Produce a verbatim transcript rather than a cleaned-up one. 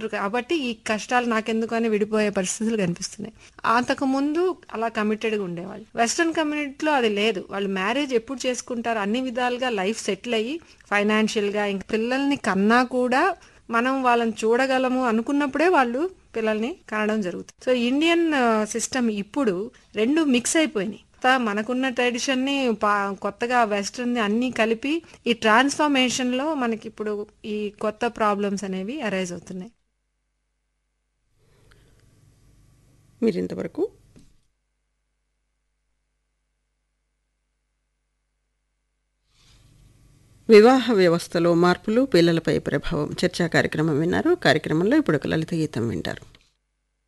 చేసుకుంటారు కాబట్టి ఈ కష్టాలు నాకెందుకు అని విడిపోయే పరిస్థితులు కనిపిస్తున్నాయి. అంతకు ముందు అలా కమిటెడ్గా ఉండేవాళ్ళు. వెస్ట్రన్ కమ్యూనిటీలో అది లేదు. వాళ్ళు మ్యారేజ్ ఎప్పుడు చేసుకుంటారు, అన్ని విధాలుగా లైఫ్ సెటిల్ అయ్యి ఫైనాన్షియల్గా ఇంక పిల్లల్ని కన్నా కూడా మనం వాళ్ళని చూడగలము అనుకున్నప్పుడే వాళ్ళు పిల్లల్ని కనడం జరుగుతుంది. సో ఇండియన్ సిస్టమ్ ఇప్పుడు రెండు మిక్స్ అయిపోయినాయి. మనకున్న ట్రెడిషన్ని కొత్తగా వెస్ట్రన్ అన్ని కలిపి ఈ ట్రాన్స్ఫర్మేషన్ లో మనకి ఇప్పుడు ఈ కొత్త ప్రాబ్లమ్స్ అనేవి అరైజ్ అవుతున్నాయి. మీరు ఇంతవరకు వివాహ వ్యవస్థలో మార్పులు, పిల్లలపై ప్రభావం చర్చా కార్యక్రమం విన్నారు. కార్యక్రమంలో ఇప్పుడు ఒక లలిత గీతం వింటారు.